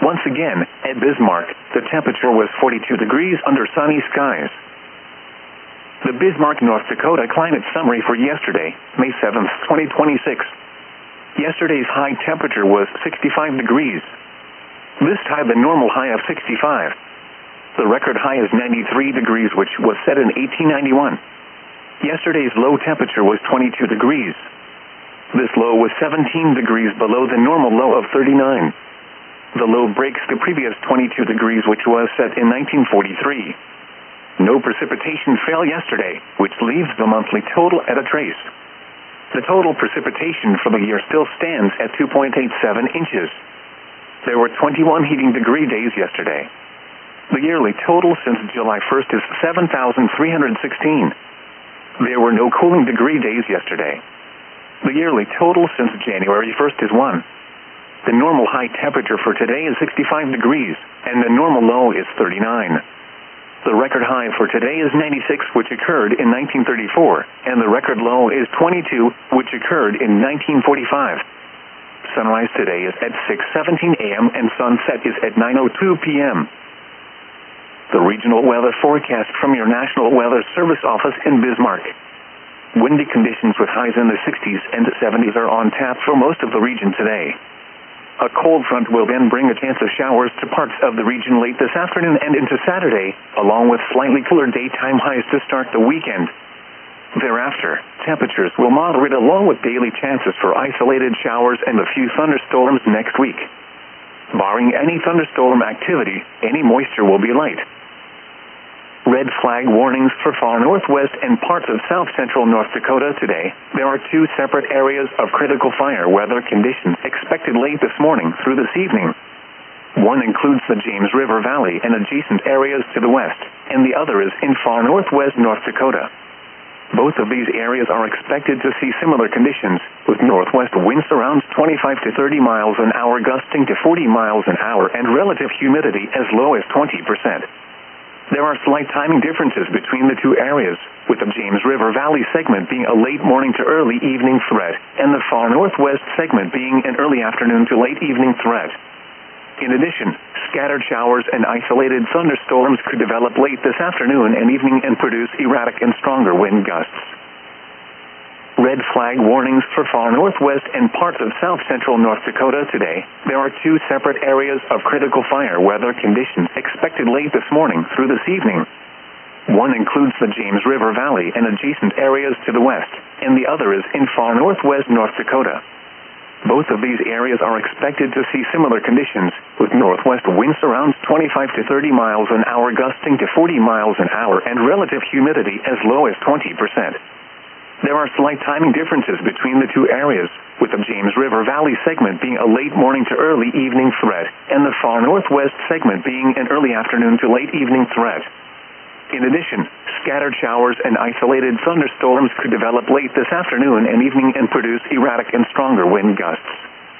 Once again, at Bismarck, the temperature was 42 degrees under sunny skies. The Bismarck, North Dakota climate summary for yesterday, May 7, 2026. Yesterday's high temperature was 65 degrees. This tied the normal high of 65. The record high is 93 degrees, which was set in 1891. Yesterday's low temperature was 22 degrees. This low was 17 degrees below the normal low of 39. The low breaks the previous 22 degrees, which was set in 1943. No precipitation fell yesterday, which leaves the monthly total at a trace. The total precipitation for the year still stands at 2.87 inches. There were 21 heating degree days yesterday. The yearly total since July 1st is 7,316. There were no cooling degree days yesterday. The yearly total since January 1st is 1. The normal high temperature for today is 65 degrees, and the normal low is 39. The record high for today is 96, which occurred in 1934, and the record low is 22, which occurred in 1945. Sunrise today is at 6:17 a.m. and sunset is at 9:02 p.m. The regional weather forecast from your National Weather Service office in Bismarck. Windy conditions with highs in the 60s and 70s are on tap for most of the region today. A cold front will then bring a chance of showers to parts of the region late this afternoon and into Saturday, along with slightly cooler daytime highs to start the weekend. Thereafter, temperatures will moderate along with daily chances for isolated showers and a few thunderstorms next week. Barring any thunderstorm activity, any moisture will be light. Red flag warnings for far northwest and parts of south-central North Dakota today. There are two separate areas of critical fire weather conditions expected late this morning through this evening. One includes the James River Valley and adjacent areas to the west, and the other is in far northwest North Dakota. Both of these areas are expected to see similar conditions, with northwest winds around 25 to 30 miles an hour gusting to 40 miles an hour and relative humidity as low as 20%. There are slight timing differences between the two areas, with the James River Valley segment being a late morning to early evening threat, and the far northwest segment being an early afternoon to late evening threat. In addition, scattered showers and isolated thunderstorms could develop late this afternoon and evening and produce erratic and stronger wind gusts. Red flag warnings for far northwest and parts of south-central North Dakota today. There are two separate areas of critical fire weather conditions expected late this morning through this evening. One includes the James River Valley and adjacent areas to the west, and the other is in far northwest North Dakota. Both of these areas are expected to see similar conditions, with northwest winds around 25 to 30 miles an hour gusting to 40 miles an hour and relative humidity as low as 20%. There are slight timing differences between the two areas, with the James River Valley segment being a late morning to early evening threat, and the far northwest segment being an early afternoon to late evening threat. In addition, scattered showers and isolated thunderstorms could develop late this afternoon and evening and produce erratic and stronger wind gusts.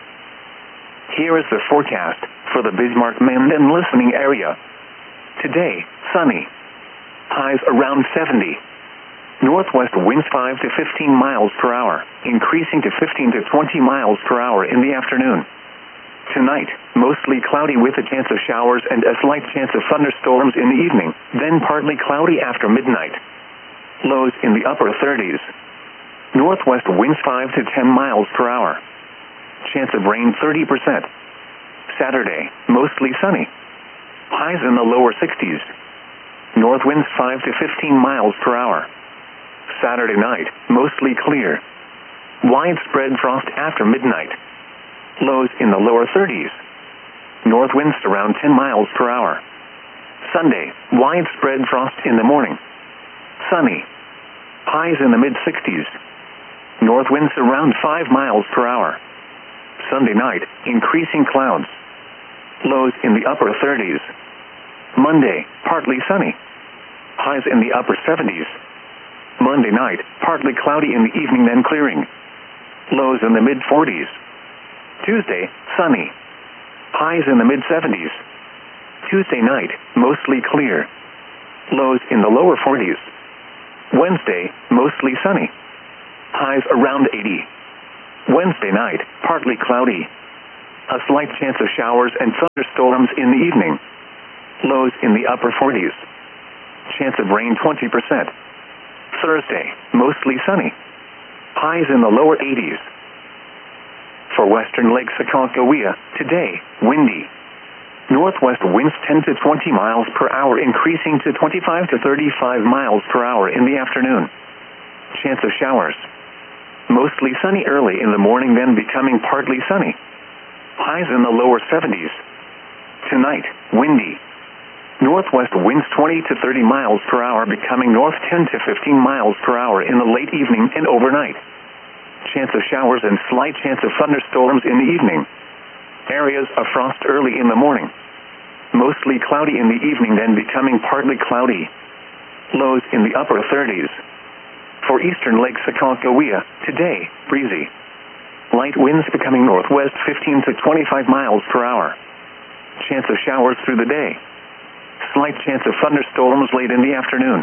Here is the forecast for the Bismarck-Mandan listening area. Today, sunny. Highs around 70. Northwest winds 5 to 15 miles per hour, increasing to 15 to 20 miles per hour in the afternoon. Tonight, mostly cloudy with a chance of showers and a slight chance of thunderstorms in the evening, then partly cloudy after midnight. Lows in the upper 30s. Northwest winds 5 to 10 miles per hour. Chance of rain 30%. Saturday, mostly sunny. Highs in the lower 60s. North winds 5 to 15 miles per hour. Saturday night, mostly clear. Widespread frost after midnight. Lows in the lower 30s. North winds around 10 miles per hour. Sunday, widespread frost in the morning. Sunny. Highs in the mid-60s. North winds around 5 miles per hour. Sunday night, increasing clouds. Lows in the upper 30s. Monday, partly sunny. Highs in the upper 70s. Monday night, partly cloudy in the evening then clearing. Lows in the mid-40s. Tuesday, sunny. Highs in the mid-70s. Tuesday night, mostly clear. Lows in the lower 40s. Wednesday, mostly sunny. Highs around 80. Wednesday night, partly cloudy. A slight chance of showers and thunderstorms in the evening. Lows in the upper 40s. Chance of rain 20%. Thursday, mostly sunny. Highs in the lower 80s. For western Lake Sakakawea, today, windy. Northwest winds 10 to 20 miles per hour, increasing to 25 to 35 miles per hour in the afternoon. Chance of showers. Mostly sunny early in the morning, then becoming partly sunny. Highs in the lower 70s. Tonight, windy. Northwest winds 20 to 30 miles per hour, becoming north 10 to 15 miles per hour in the late evening and overnight. Chance of showers and slight chance of thunderstorms in the evening. Areas of frost early in the morning. Mostly cloudy in the evening, then becoming partly cloudy. Lows in the upper 30s. For eastern Lake Sakakawea, today, breezy. Light winds becoming northwest 15 to 25 miles per hour. Chance of showers through the day. Slight chance of thunderstorms late in the afternoon.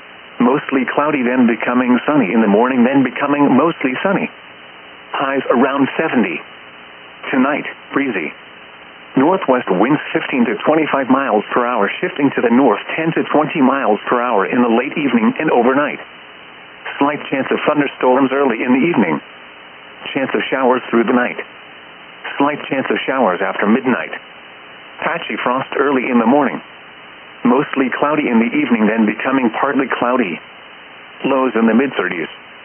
Mostly cloudy, then becoming sunny in the morning, then becoming mostly sunny. Highs around 70. Tonight, breezy. Northwest winds 15 to 25 miles per hour, shifting to the north 10 to 20 miles per hour in the late evening and overnight. Slight chance of thunderstorms early in the evening. Chance of showers through the night. Slight chance of showers after midnight. Patchy frost early in the morning. Mostly cloudy in the evening, then becoming partly cloudy. Lows in the mid-30s.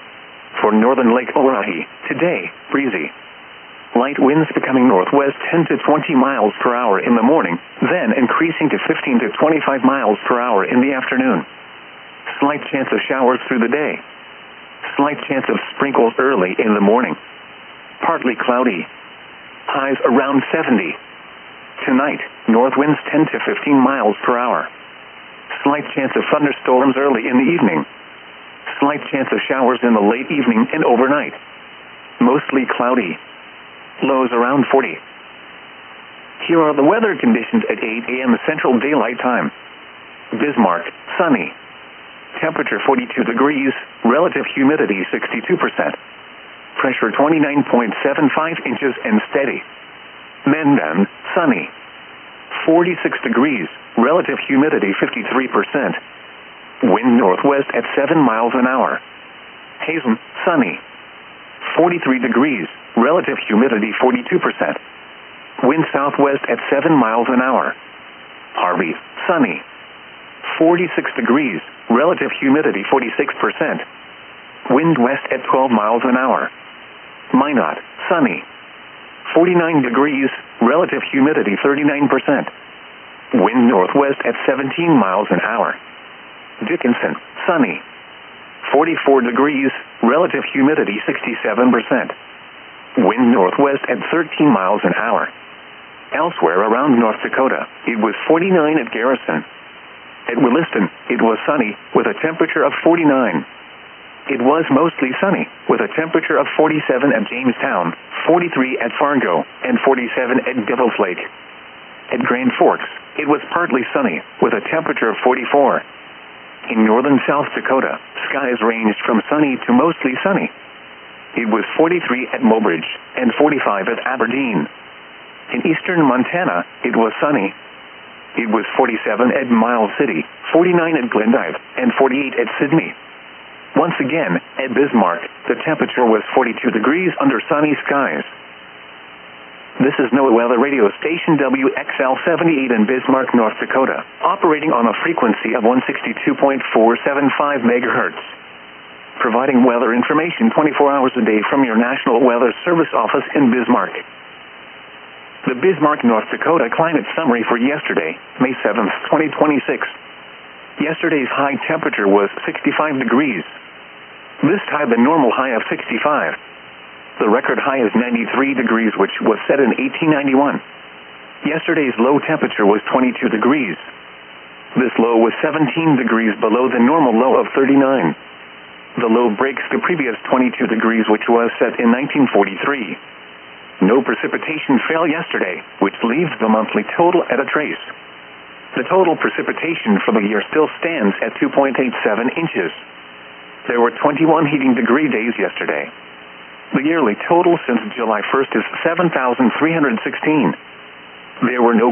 For northern Lake Oahe, today, breezy. Light winds becoming northwest 10 to 20 miles per hour in the morning, then increasing to 15 to 25 miles per hour in the afternoon. Slight chance of showers through the day. Slight chance of sprinkles early in the morning. Partly cloudy. Highs around 70. Tonight, north winds 10 to 15 miles per hour. Slight chance of thunderstorms early in the evening. Slight chance of showers in the late evening and overnight. Mostly cloudy. Lows around 40. Here are the weather conditions at 8 a.m. Central Daylight Time. Bismarck, sunny. Temperature 42 degrees, relative humidity 62%. Pressure 29.75 inches and steady. Mendon, sunny. 46 degrees, relative humidity 53%. Wind northwest at 7 miles an hour. Hazen, sunny. 43 degrees, relative humidity 42%. Wind southwest at 7 miles an hour. Harvey, sunny. 46 degrees, relative humidity 46%. Wind west at 12 miles an hour. Minot, sunny. 49 degrees, relative humidity 39%. Wind northwest at 17 miles an hour. Dickinson, sunny. 44 degrees, relative humidity 67%. Wind northwest at 13 miles an hour. Elsewhere around North Dakota, it was 49 at Garrison. At Williston, it was sunny, with a temperature of 49. It was mostly sunny, with a temperature of 47 at Jamestown, 43 at Fargo, and 47 at Devil's Lake. At Grand Forks, it was partly sunny, with a temperature of 44. In northern South Dakota, skies ranged from sunny to mostly sunny. It was 43 at Mobridge, and 45 at Aberdeen. In eastern Montana, it was sunny. It was 47 at Miles City, 49 at Glendive, and 48 at Sydney. Once again, at Bismarck, the temperature was 42 degrees under sunny skies. This is NOAA Weather Radio Station WXL-78 in Bismarck, North Dakota, operating on a frequency of 162.475 megahertz. Providing weather information 24 hours a day from your National Weather Service office in Bismarck. The Bismarck, North Dakota climate summary for yesterday, May 7, 2026. Yesterday's high temperature was 65 degrees. This tied the normal high of 65. The record high is 93 degrees, which was set in 1891. Yesterday's low temperature was 22 degrees. This low was 17 degrees below the normal low of 39. The low breaks the previous 22 degrees, which was set in 1943. No precipitation fell yesterday, which leaves the monthly total at a trace. The total precipitation for the year still stands at 2.87 inches. There were 21 heating degree days yesterday. The yearly total since July 1st is 7,316. There were no